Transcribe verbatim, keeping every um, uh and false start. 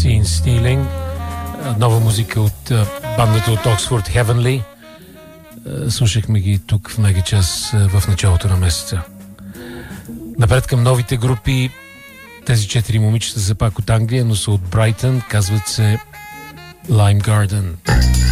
Scene Stealing, нова музика от бандата от Оксфорд Heavenly. Слушахме ги тук в Мегачас в началото на месеца. Напред към новите групи. Тези четири момичета са пак от Англия, но са от Брайтън. Казват се Lime Garden.